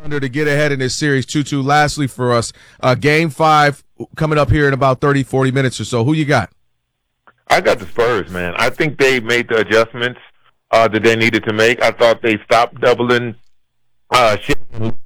Thunder to get ahead in this series 2-2. Lastly for us, Game 5 coming up here in about 30, 40 minutes or so. Who you got? I got the Spurs, man. I think they made the adjustments that they needed to make. I thought they stopped doubling Shea